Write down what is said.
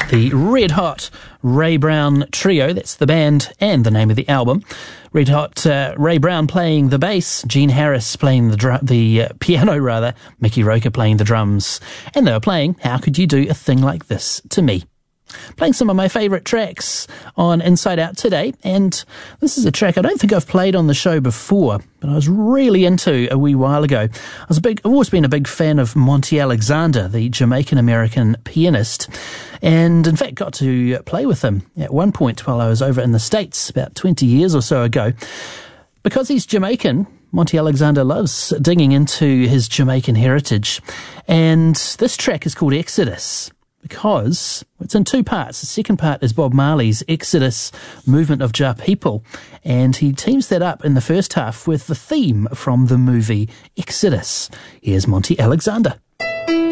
The Red Hot Ray Brown Trio, that's the band and the name of the album. Red Hot Ray Brown playing the bass, Gene Harris playing the piano, Mickey Roker playing the drums. And they were playing How Could You Do a Thing Like This to Me? Playing some of my favourite tracks on Inside Out today, and this is a track I don't think I've played on the show before, but I was really into a wee while ago. I've always been a big fan of Monty Alexander, the Jamaican-American pianist, and in fact got to play with him at one point while I was over in the States about 20 years or so ago. Because he's Jamaican, Monty Alexander loves digging into his Jamaican heritage, and this track is called Exodus, because it's in two parts. The second part is Bob Marley's Exodus, Movement of Jah People, and he teams that up in the first half with the theme from the movie Exodus. Here's Monty Alexander.